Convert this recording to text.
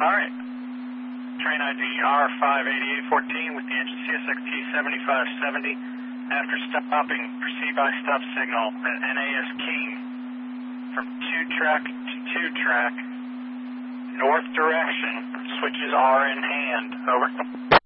Alright. Train ID R58814 with the engine CSXT 7570. After stopping, proceed by stop signal at NAS King from 2-track to 2-track, north direction, switches are in hand. Over.